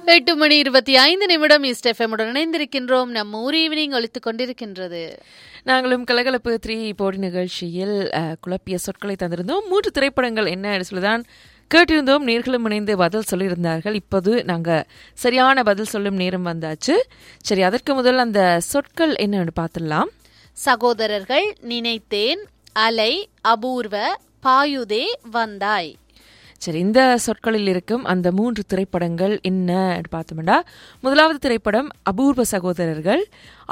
8:25 east எஃப்எம்முடன் இணைந்திருக்கின்றோம். நம்ம ஊர் ஈவினிங் ஒலித்துக் கொண்டிருக்கின்றது. நாங்களும் கலகலப்பு 3 போட்டி நிகழ்ச்சியில் குழப்பிய சொற்களை தந்திருந்தோம். 3 திரைப்படங்கள் என்ன சொல்லிதான் கேட்டிருந்தோம். நேர்களும் இணைந்து பதில் சொல்லியிருந்தார்கள். இப்போது நாங்கள் சரியான பதில் சொல்லும் நேரம் வந்தாச்சு. சரி, அதற்கு முதல் அந்த சொற்கள் என்னன்னு பார்த்துடலாம். சகோதரர்கள், நினைத்தேன், அலை, அபூர்வ, பாயுதே, வந்தாய். சரி, இந்த சொற்களில் இருக்கும் அந்த 3 திரைப்படங்கள் என்ன பார்த்தோம்னா, முதலாவது திரைப்படம் அபூர்வ சகோதரர்கள்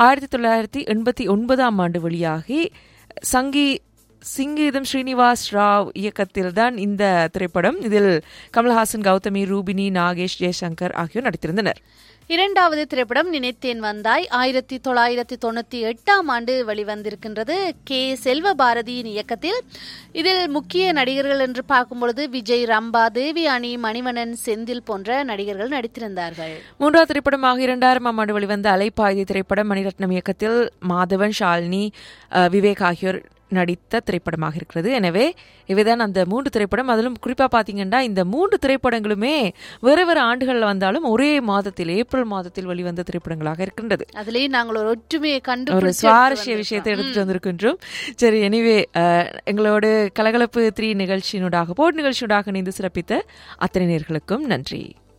1989 வெளியாகி சங்கீதம் ஸ்ரீனிவாஸ் ராவ் இயக்கத்தில் தான் இந்த திரைப்படம். இதில் கமல்ஹாசன், கௌதமி, ரூபினி, நாகேஷ், ஜெயசங்கர் ஆகியோர் நடித்திருந்தனர். இரண்டாவது திரைப்படம் நினைத்தேன் வந்தாய் 1998 வெளிவந்திருக்கின்றது. கே செல்வ பாரதியின் இயக்கத்தில். இதில் முக்கிய நடிகர்கள் என்று பார்க்கும்பொழுது விஜய், ரம்பா, தேவியானி, மணிவண்ணன், செந்தில் போன்ற நடிகர்கள் நடித்திருந்தார்கள். மூன்றாவது திரைப்படமாக 2000 வெளிவந்த அலைப்பாய்தி திரைப்படம் மணிரத்னம் இயக்கத்தில் மாதவன், ஷாலினி, விவேக் ஆகியோர் நடித்த திரைப்படமாக இருக்கிறது. எனவே இவைதான் அந்த 3 திரைப்படம். அதிலும் குறிப்பா பாத்தீங்கன்னா இந்த 3 திரைப்படங்களுமே வேறு வேறு ஆண்டுகளில் வந்தாலும் ஒரே மாதத்தில், ஏப்ரல் மாதத்தில் வெளிவந்த திரைப்படங்களாக இருக்கின்றது. அதுலேயே நாங்கள் ஒரு ஒற்றுமையை கண்டு ஒரு சுவாரஸ்ய விஷயத்தை எடுத்துட்டு வந்திருக்கின்றோம். சரி, எனிவே எங்களோடு கலகலப்பு 3 நிகழ்ச்சியினூடாக போட் நிகழ்ச்சியூடாக இணைந்து சிறப்பித்த அத்தனை நேர்களுக்கும் நன்றி.